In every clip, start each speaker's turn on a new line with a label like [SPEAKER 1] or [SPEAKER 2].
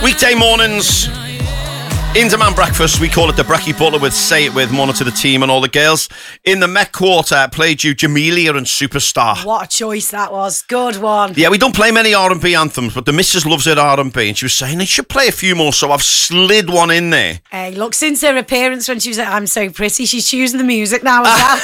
[SPEAKER 1] Weekday mornings, in-demand breakfast. We call it the Brekkie Butler with Say It With, morning to the team and all the girls. In the Met Quarter, played you Jamelia and Superstar.
[SPEAKER 2] What a choice that was. Good one.
[SPEAKER 1] Yeah, we don't play many R&B anthems, but the missus loves it R&B, and she was saying they should play a few more, so I've slid one in there.
[SPEAKER 2] Hey, look, since her appearance when she was at I'm So Pretty, she's choosing the music now as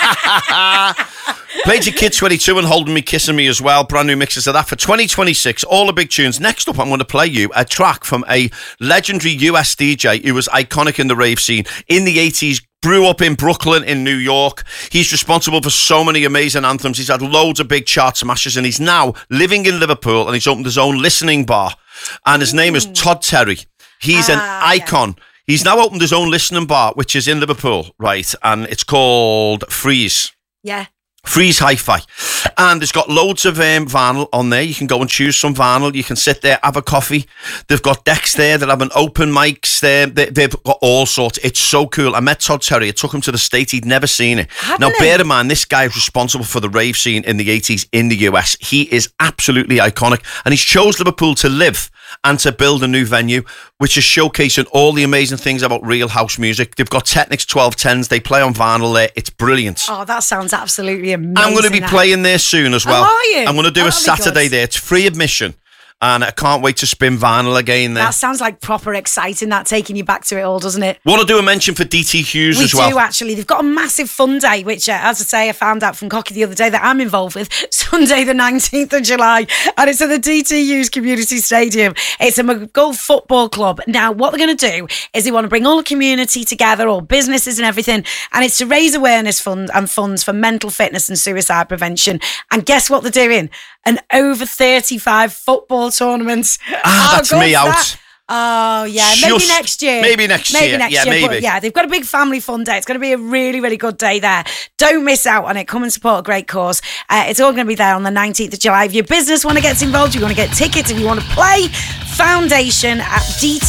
[SPEAKER 2] well.
[SPEAKER 1] Played your Kid 22 and Holding Me, Kissing Me as well. Brand new mixes of that for 2026. All the big tunes. Next up, I'm going to play you a track from a legendary US DJ who was iconic in the rave scene in the 80s. Grew up in Brooklyn, in New York. He's responsible for so many amazing anthems. He's had loads of big chart smashes, and he's now living in Liverpool, and he's opened his own listening bar. And his name is Todd Terry. He's an icon. Yeah. He's now opened his own listening bar, which is in Liverpool, right? And it's called Freeze.
[SPEAKER 2] Yeah.
[SPEAKER 1] Freeze Hi-Fi, and it's got loads of vinyl on there. You can go and choose some vinyl. You can sit there, have a coffee. They've got decks there that have an open mics there. They've got all sorts. It's so cool. I met Todd Terry. It took him to the States. He'd never seen it. Bear in mind, this guy is responsible for the rave scene in the 80s in the US. He is absolutely iconic, and he's chose Liverpool to live and to build a new venue, which is showcasing all the amazing things about real house music. They've got Technics 1210s. They play on vinyl there. It's brilliant.
[SPEAKER 2] Oh, that sounds absolutely amazing.
[SPEAKER 1] I'm going to be playing there soon as well.
[SPEAKER 2] Oh, are you?
[SPEAKER 1] I'm going to do a Saturday there. It's free admission. And I can't wait to spin vinyl again there.
[SPEAKER 2] That sounds like proper exciting, that taking you back to it all, doesn't it?
[SPEAKER 1] Want to do a mention for DT Hughes as well?
[SPEAKER 2] We do, actually. They've got a massive fun day, which, as I say, I found out from Cocky the other day that I'm involved with, Sunday the 19th of July. And it's at the DT Hughes Community Stadium. It's a McGull Football Club. Now, what they're going to do is they want to bring all the community together, all businesses and everything, and it's to raise awareness funds for mental fitness and suicide prevention. And guess what they're doing? An over 35 football tournament.
[SPEAKER 1] That's me out.
[SPEAKER 2] That? Oh, yeah. Maybe next year.
[SPEAKER 1] Maybe next year.
[SPEAKER 2] But yeah, they've got a big family fun day. It's going to be a really, really good day there. Don't miss out on it. Come and support a great cause. It's all going to be there on the 19th of July. If your business want to get involved, you want to get tickets, if you want to play, foundation at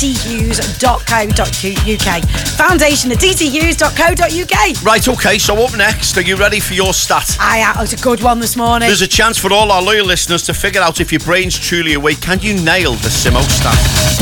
[SPEAKER 2] dthughes.co.uk. Foundation at dthughes.co.uk.
[SPEAKER 1] Right, okay, so up next, are you ready for your stat?
[SPEAKER 2] It's a good one this morning.
[SPEAKER 1] There's a chance for all our loyal listeners to figure out if your brain's truly awake. Can you nail the Simo stat?